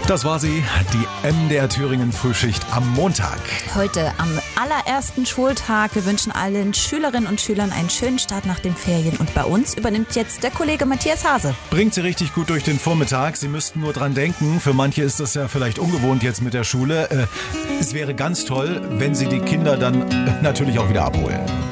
Das war sie, die MDR Thüringen Frühschicht am Montag. Heute am allerersten Schultag. Wir wünschen allen Schülerinnen und Schülern einen schönen Start nach den Ferien. Und bei uns übernimmt jetzt der Kollege Matthias Hase. Bringt sie richtig gut durch den Vormittag. Sie müssten nur dran denken, für manche ist das ja vielleicht ungewohnt jetzt mit der Schule. Es wäre ganz toll, wenn Sie die Kinder dann natürlich auch wieder abholen.